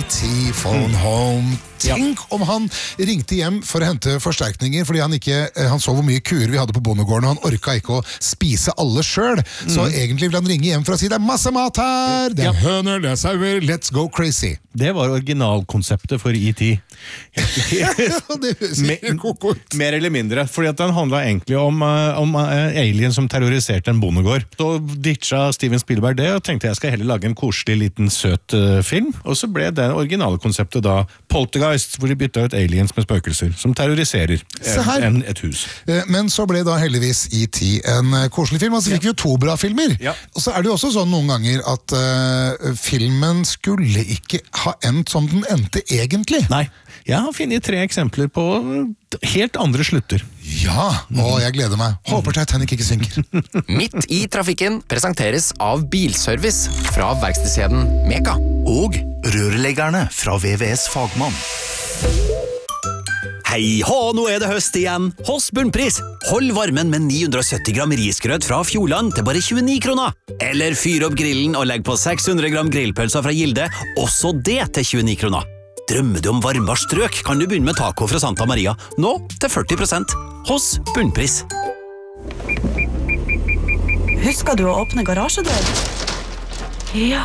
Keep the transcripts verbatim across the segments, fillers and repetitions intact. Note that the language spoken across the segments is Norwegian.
T phone mm. home. Tenk ja. om han ringte hjem for å hente forsterkninger, fordi han ikke, han så hvor mye kuer vi hadde på bondegården, og han orka ikke å spise alle selv. Mm. Så egentlig vil han ringe hjem for å si, det er masse mat her, det er ja. høner, det er sauer, let's go crazy. Det var originalkonseptet for E T Mer, mer eller mindre, fordi at den handlet egentlig om, om alien som terroriserte en bondegård. Så ditcha Steven Spielberg det, og tenkte jeg skal heller lage en koselig, liten, søt uh, film, og så ble det originale konseptet da Poltergeist, hvor de bytta ut aliens med spøkelser, som terroriserer en, et hus. Men så ble da heldigvis E T en koselig film, altså fikk vi jo to bra filmer. Ja. Og så er det jo også sånn noen ganger at uh, filmen skulle ikke ha endt som den endte egentlig. Nei, jeg har funnet tre eksempler på helt andre slutter. Ja, og jeg gleder meg. Håper Titanic ikke synker. Midt i trafikken presenteres av Bilservice fra verkstedskjeden Meka. Og rørleggerne fra V V S Fagmann. Hei hå, nå er det høst igjen. Hos Bunnpris. Hold varmen med ni hundre og sytti gram risgrøt fra Fjordland til bare tjueni kroner. Eller fyr opp grillen og legg på seks hundre gram grillpølser fra Gilde, også det til tjueni kroner. Drømmer du om varmere strøk, kan du begynne med taco fra Santa Maria, nå til førti prosent, hos Bunnpris. Husker du å åpne garasjedør? Ja.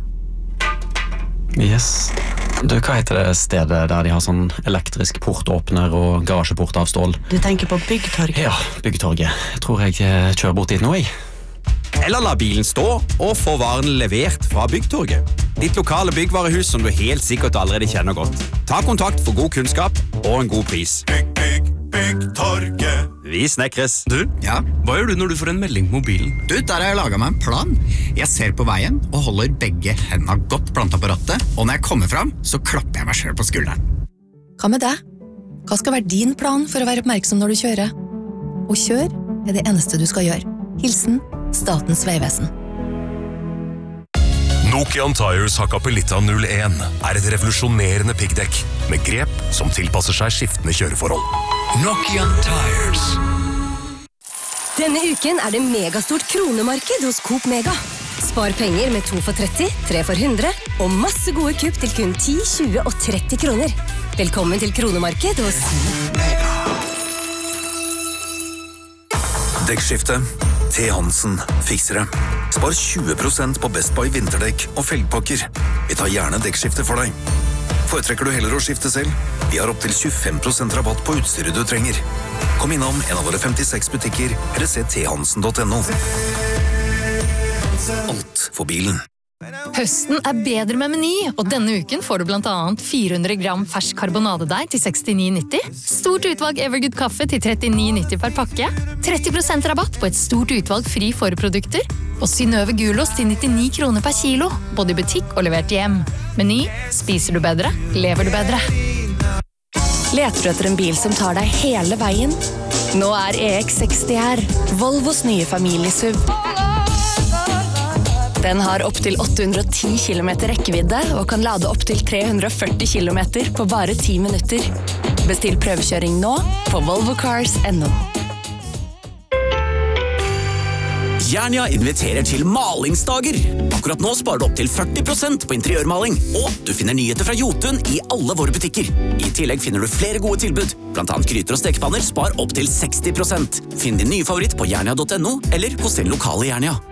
Yes. Du, hva heter det stedet der de har sånn elektrisk portåpner og garasjeport av stål? Du tenker på Byggtorget? Ja, Byggtorget. Jeg tror jeg kjører bort dit nå, jeg. Eller la bilen stå og få varen levert fra Byggtorget. Ditt lokale byggvarehus som du helt sikkert allerede kjenner godt. Ta kontakt for god kunnskap og en god pris. Bygg, bygg, Byggtorget. Vi snekres. Du, ja? Hva gjør du når du får en melding på mobilen? Du, der har jeg laget meg en plan. Jeg ser på veien og holder begge hendene godt plantet på rattet, og når jeg kommer fram, så klapper jeg meg selv på skulderen. Hva med deg? Hva skal være din plan for å være oppmerksom når du kjører? Å kjøre er det eneste du skal gjøre. Hilsen Statens vegvesen. Nokian Tires Hakkapelitta null en er et revolusjonerende piggdekk med grep som tilpasser seg skiftende kjøreforhold. Nokian Tires. Denne uken er det megastort kronemarked hos Coop Mega. Spar penger med to for tretti, tre for hundre og masse gode kupp til kun ti, tjue og tretti kroner. Velkommen til kronemarked hos Mega. Dekkskifte. T. Hansen fikser det. Spar tjue prosent på Best Buy vinterdekk og felgpakker. Vi tar gjerne dekkskifte for deg. Foretrekker du heller å skifte selv? Vi har opp til tjuefem prosent rabatt på utstyret du trenger. Kom innom en av våre femtiseks butikker, eller se t hansen punktum no. Alt for bilen. Høsten er bedre med Meny, og denne uken får du blant annet fire hundre gram fersk karbonadedeig til sekstini nitti, stort utvalg Evergood kaffe til trettini nitti per pakke, tretti prosent rabatt på et stort utvalg fri forprodukter, og Synnøve gulost til nittini kroner per kilo, både i butikk og levert hjem. Meny, spiser du bedre, lever du bedre. Leter du etter en bil som tar deg hele veien? Nå er E X seksti her, Volvos nye familiesuv. Den har opp til åtte hundre og ti kilometer rekkevidde og kan lade opp til tre hundre og førti kilometer på bare ti minutter. Bestill prøvekjøring nå på volvo cars punktum no. Jernia inviterer til malingsdager. Akkurat nå sparer du opp til førti prosent på interiørmaling, og du finner nyheter fra Jotun i alle våre butikker. I tillegg finner du flere gode tilbud, blant annet gryter og stekepanner spar opp til seksti prosent. Finn din nye favoritt på jernia punktum no eller hos din lokale Jernia.